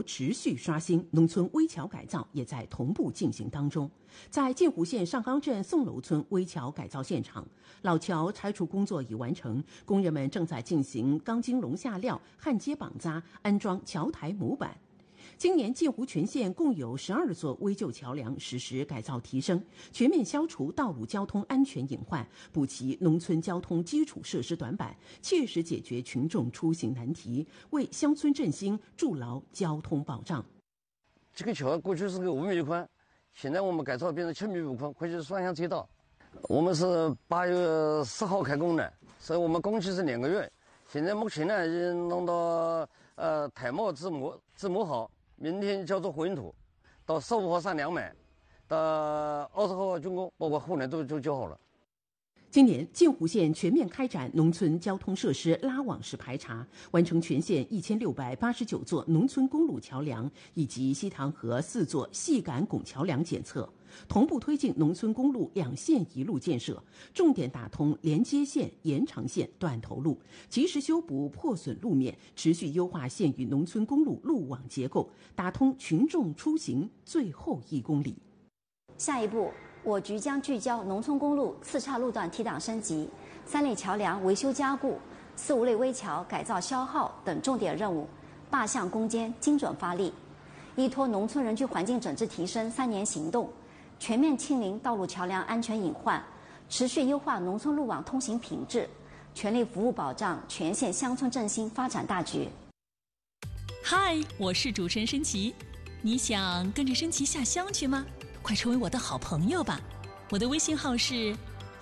持续刷新，农村危桥改造也在同步进行当中。在镜湖县上冈镇宋楼村危桥改造现场，老桥拆除工作已完成，工人们正在进行钢筋笼下料、焊接绑扎、安装桥台模板。今年镜湖全县共有12座危旧桥梁实施改造提升，全面消除道路交通安全隐患，补齐农村交通基础设施短板，切实解决群众出行难题，为乡村振兴筑牢交通保障。 这个桥过去是个5米宽，现在我们改造变成7米5宽，快是双向车道。我们是8月10号开工的，所以我们工期是2个月。现在目前呢已经弄到台模制模好。明天交做混凝土，到15号上梁买，到20号竣工，包括后来都交好了。 今年镜湖县全面开展农村交通设施拉网式排查，完成全县1689座农村公路桥梁以及西塘河4座细杆拱桥梁检测，同步推进农村公路2线1路建设，重点打通连接线、延长线、断头路，及时修补破损路面，持续优化县与农村公路路网结构，打通群众出行最后1公里。 下一步，我局将聚焦农村公路次岔路段提档升级、3类桥梁维修加固、4、5类危桥改造消耗等重点任务，8项攻坚精准发力，依托农村人居环境整治提升3年行动，全面清零道路桥梁安全隐患，持续优化农村路网通行品质，全力服务保障全县乡村振兴发展大局。 嗨，我是主持人申琦，你想跟着申琦下乡去吗？快成为我的好朋友吧！我的微信号是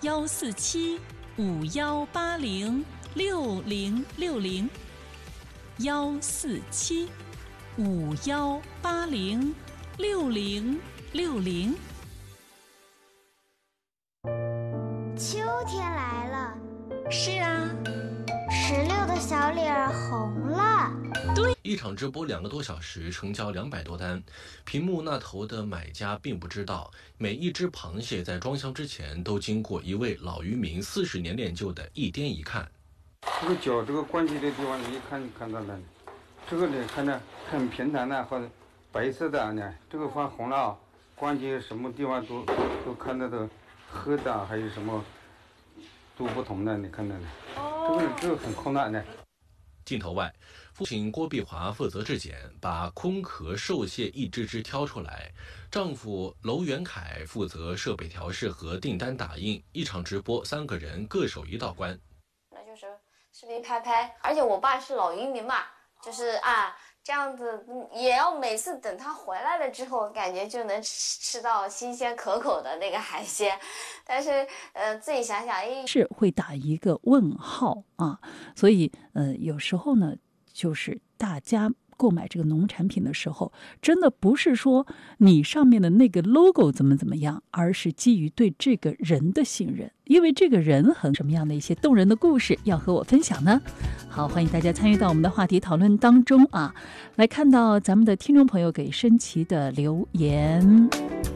147-5180-6060，147-5180-6060。 秋天来了， 是啊， 石榴的小脸儿红了。 对， 一场直播2个多小时，成交200多单。屏幕那头的买家并不知道，每一只螃蟹在装箱之前都经过一位老渔民40年练就的一掂一看。 这个脚这个关节的地方，你看到了，这个你看着很平坦的或者白色的呢，这个发红了，关节什么地方都看到的黑的还有什么都不同的，你看到的，这个很困难的。 镜头外，父亲郭碧华负责质检，把空壳瘦蟹一只只挑出来。丈夫娄元凯负责设备调试和订单打印。一场直播，3个人各守一道关。 那就是视频拍，而且我爸是老渔民嘛，就是这样子也要每次等他回来了之后，感觉就能吃到新鲜可口的那个海鲜。但是自己想想， 是会打一个问号啊。所以有时候呢，就是大家购买这个农产品的时候，真的不是说你上面的那个 logo 怎么样，而是基于对这个人的信任。因为这个人很什么样的一些动人的故事要和我分享呢？好，欢迎大家参与到我们的话题讨论当中啊！来看到咱们的听众朋友给申琦的留言。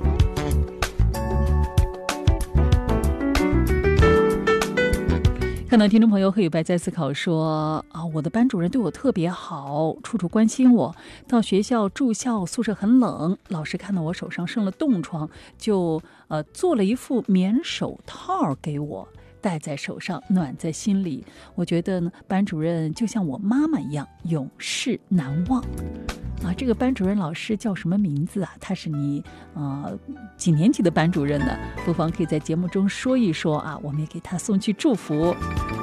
看到听众朋友黑与白在思考说我的班主任对我特别好，处处关心我。到学校住校宿舍很冷，老师看到我手上生了冻疮，就做了一副棉手套给我，戴在手上，暖在心里。我觉得呢，班主任就像我妈妈一样，永世难忘。这个班主任老师叫什么名字啊？他是你几年级的班主任呢？不妨可以在节目中说一说我们也给他送去祝福。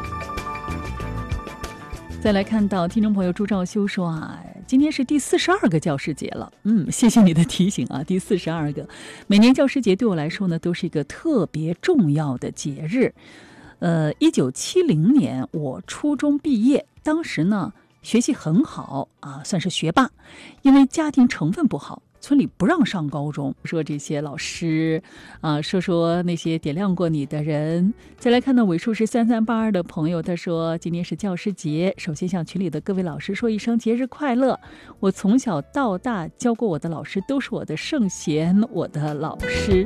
再来看到听众朋友朱兆修说今天是第42个教师节了。谢谢你的提醒第42个。每年教师节对我来说呢，都是一个特别重要的节日。1970年我初中毕业，当时呢学习很好算是学霸，因为家庭成分不好，村里不让上高中。说这些老师说那些点亮过你的人。再来看到尾数是3382的朋友，他说今天是教师节，首先向群里的各位老师说一声节日快乐。我从小到大教过我的老师都是我的圣贤，我的老师。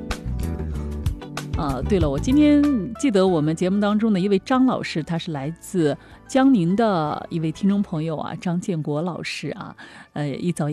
对了，我今天记得我们节目当中的一位张老师，他是来自江宁的一位听众朋友张建国老师一早